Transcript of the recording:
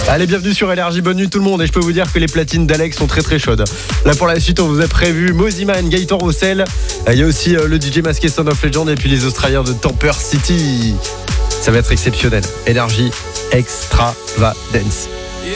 Allez, bienvenue sur LRJ, bonne nuit tout le monde. Et je peux vous dire que les platines d'Alex sont très très chaudes. Là pour la suite, on vous a prévu Moziman, Gaëtan Roussel. Il y a aussi le DJ masqué Son of Legend et puis les Australiens de Tamper City. Ça va être exceptionnel. LRJ Extravagance.